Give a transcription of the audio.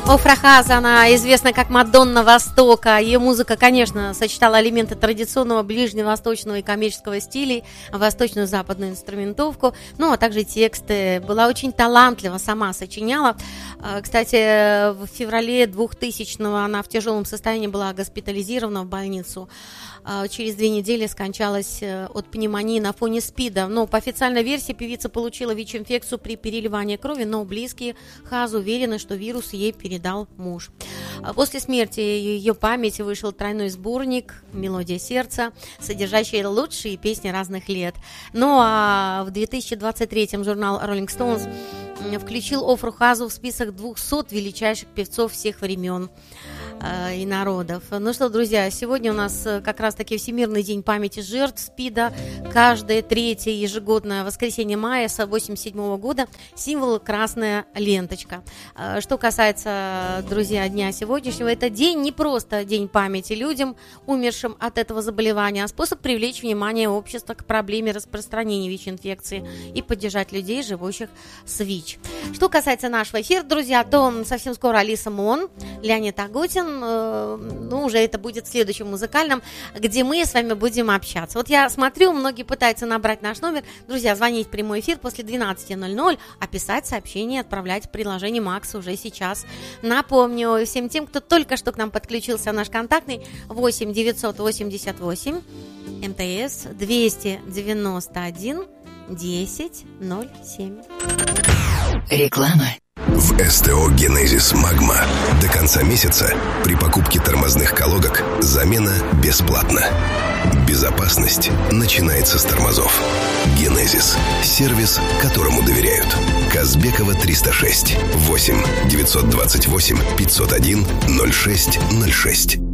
Офра Хаз, она известна как Мадонна Востока. Ее музыка, конечно, сочетала элементы традиционного ближневосточного и коммерческого стилей, восточную западную инструментовку, ну, а также тексты. Была очень талантлива, сама сочиняла. Кстати, в феврале 2000-го она в тяжелом состоянии была госпитализирована в больницу. Через 2 недели скончалась от пневмонии на фоне СПИДа. Но по официальной версии певица получила ВИЧ-инфекцию при переливании крови, но близкие Хаз уверены, что вирус ей передал муж. После смерти ее памяти вышел тройной сборник «Мелодия сердца», содержащий лучшие песни разных лет. Ну а в 2023-м журнал Rolling Stones включил Офру Хазу в список 200 величайших певцов всех времен и народов. Ну что, друзья, сегодня у нас как раз-таки Всемирный день памяти жертв СПИДа. Каждое 3-е ежегодное воскресенье мая с 1987 года символ красная ленточка. Что касается, друзья, дня сегодняшнего, это день не просто день памяти людям, умершим от этого заболевания, а способ привлечь внимание общества к проблеме распространения ВИЧ-инфекции и поддержать людей, живущих с ВИЧ. Что касается нашего эфира, друзья, то совсем скоро Алиса Мон, Леонид Агутин, ну, уже это будет в следующем музыкальном, где мы с вами будем общаться. Вот я смотрю, многие пытаются набрать наш номер. Друзья, звонить в прямой эфир после 12:00, а писать сообщение, отправлять в приложение Макс уже сейчас. Напомню всем тем, кто только что к нам подключился, наш контактный 8 988 МТС 291 10 07. Реклама. В СТО «Генезис Магма» до конца месяца при покупке тормозных колодок замена бесплатна. Безопасность начинается с тормозов. «Генезис» – сервис, которому доверяют. Казбекова 306 8 928 501 06 06.